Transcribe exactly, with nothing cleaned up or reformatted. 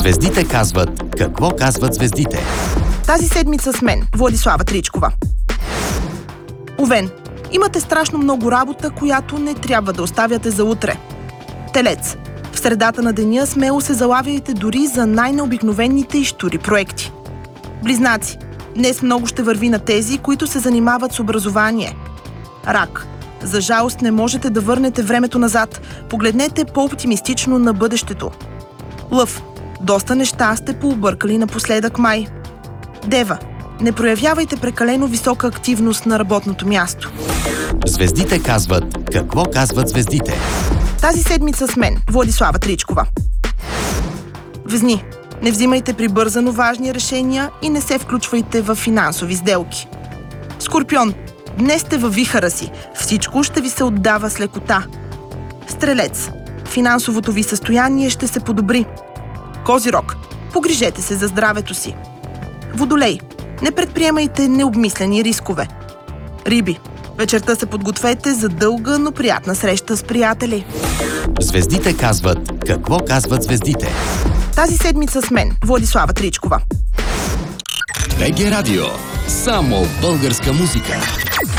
Звездите казват какво казват звездите. Тази седмица с мен, Владислава Тричкова. Овен, имате страшно много работа, която не трябва да оставяте за утре. Телец, в средата на деня смело се залавяйте дори за най-необикновените и щури проекти. Близнаци, днес много ще върви на тези, които се занимават с образование. Рак, за жалост не можете да върнете времето назад. Погледнете по-оптимистично на бъдещето. Лъв, доста неща сте пообъркали напоследък май. Дева, не проявявайте прекалено висока активност на работното място. Звездите казват какво казват звездите. Тази седмица с мен, Владислава Тричкова. Везни, не взимайте прибързано важни решения и не се включвайте в финансови сделки. Скорпион, днес сте във вихъра си. Всичко ще ви се отдава с лекота. Стрелец, финансовото ви състояние ще се подобри. Козирог, погрижете се за здравето си. Водолей, не предприемайте необмислени рискове. Риби, вечерта се подгответе за дълга, но приятна среща с приятели. Звездите казват какво казват звездите. Тази седмица с мен, Владислава Тричкова. БГ Радио. Само българска музика.